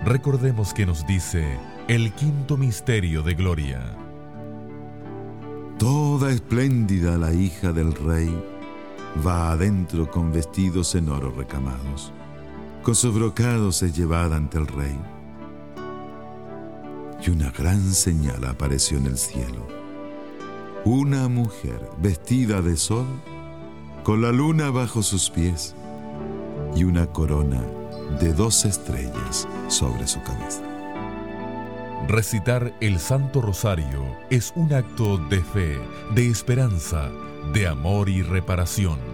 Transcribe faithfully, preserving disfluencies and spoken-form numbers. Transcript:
Recordemos que nos dice el quinto misterio de gloria. Toda espléndida la hija del rey va adentro con vestidos en oro recamados. Con sus brocados es llevada ante el rey. Y una gran señal apareció en el cielo. Una mujer vestida de sol, con la luna bajo sus pies y una corona de dos estrellas sobre su cabeza. Recitar el Santo Rosario es un acto de fe, de esperanza, de amor y reparación.